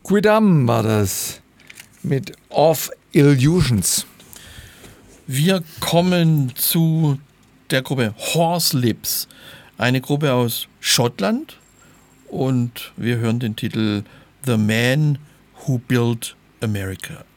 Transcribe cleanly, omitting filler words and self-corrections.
Quidam war das mit Of Illusions. Wir kommen zu der Gruppe Horselips, eine Gruppe aus Schottland, und wir hören den Titel The Man Who Built America.